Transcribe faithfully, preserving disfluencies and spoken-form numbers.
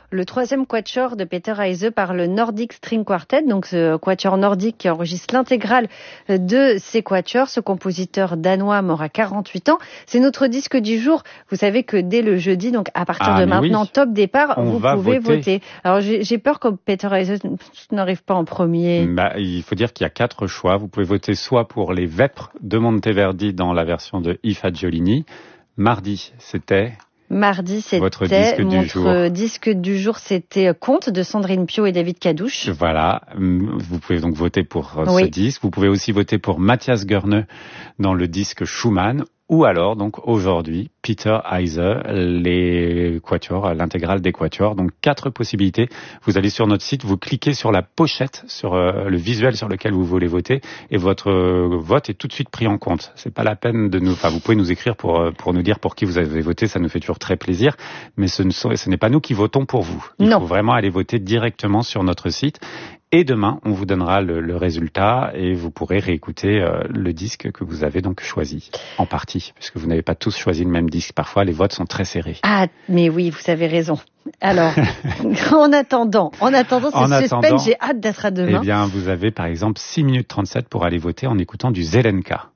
le troisième quatuor de Peter Heise par le Nordic String Quartet, donc ce quatuor nordique qui enregistre l'intégrale de ses quatuors. Ce compositeur danois mort à quarante-huit ans. C'est notre disque du jour. Vous savez que dès le jeudi, donc à partir ah, de maintenant, oui. top départ, On vous va pouvez voter. voter. Alors j'ai, j'ai peur que Peter Heise n'arrive pas en premier. Bah, il faut dire qu'il y a quatre choix. Vous pouvez voter soit pour les Vêpres de Monteverdi dans la version de I Fagiolini. Mardi, c'était... Mardi, c'était votre disque du notre jour. disque du jour, c'était Conte de Sandrine Pio et David Cadouche. Voilà, vous pouvez donc voter pour oui. ce disque. Vous pouvez aussi voter pour Matthias Görne dans le disque Schumann. Ou alors, donc, aujourd'hui, Peter Heise, les quatuors, l'intégrale des quatuors. Donc, quatre possibilités. Vous allez sur notre site, vous cliquez sur la pochette, sur euh, le visuel sur lequel vous voulez voter, et votre euh, vote est tout de suite pris en compte. C'est pas la peine de nous, enfin, vous pouvez nous écrire pour, pour nous dire pour qui vous avez voté, ça nous fait toujours très plaisir. Mais ce ne, sont, ce n'est pas nous qui votons pour vous. Il non. faut vraiment aller voter directement sur notre site. Et demain, on vous donnera le, le résultat et vous pourrez réécouter euh, le disque que vous avez donc choisi, en partie, puisque vous n'avez pas tous choisi le même disque. Parfois, les votes sont très serrés. Ah, mais oui, vous avez raison. Alors, en attendant, en attendant, c'est en suspense, attendant, j'ai hâte d'être à demain. Eh bien, vous avez par exemple six minutes trente-sept pour aller voter en écoutant du Zelenka.